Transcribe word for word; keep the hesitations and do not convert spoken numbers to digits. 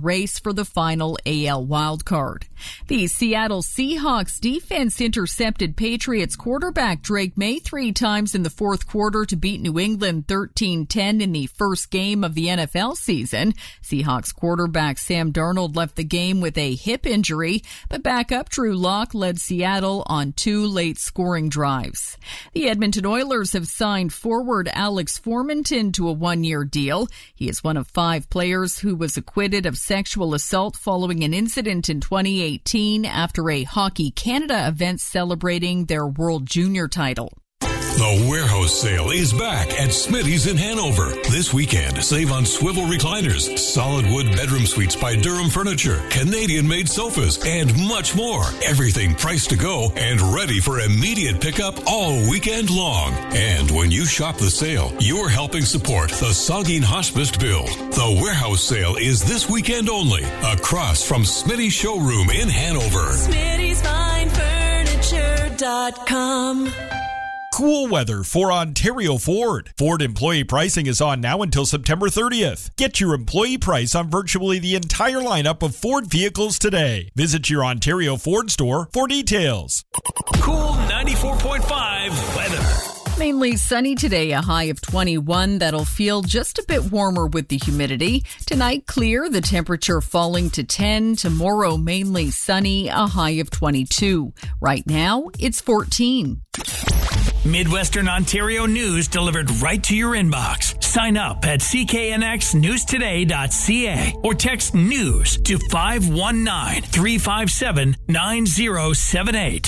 race for the final A L wildcard. The Seattle Seahawks defense intercepted Patriots quarterback Drake May three times in the fourth quarter to beat New England thirteen ten in the first game of the N F L season. Seahawks quarterback Sam Darnold left the game with a hip injury, but backup Drew Lock led Seattle on two late scoring drives. The Edmonton Oilers have signed forward Alex Formenton to a one-year deal. He is one of five players who was acquitted of sexual assault following an incident in twenty eighteen after a Hockey Canada event celebrating their World Junior title. The warehouse sale is back at Smitty's in Hanover. This weekend, save on swivel recliners, solid wood bedroom suites by Durham Furniture, Canadian-made sofas, and much more. Everything priced to go and ready for immediate pickup all weekend long. And when you shop the sale, you're helping support the Saugeen Hospice Build. The warehouse sale is this weekend only, across from Smitty's showroom in Hanover. Smitty's Fine Furniture dot com. Cool weather for Ontario Ford. Ford employee pricing is on now until September thirtieth. Get your employee price on virtually the entire lineup of Ford vehicles today. Visit your Ontario Ford store for details. Cool ninety-four point five weather. Mainly sunny today, a high of twenty-one. That'll feel just a bit warmer with the humidity. Tonight, clear, the temperature falling to ten. Tomorrow, mainly sunny, a high of twenty-two. Right now, it's fourteen. Midwestern Ontario news delivered right to your inbox. Sign up at c k n x news today dot c a or text news to five one nine, three five seven, nine zero seven eight.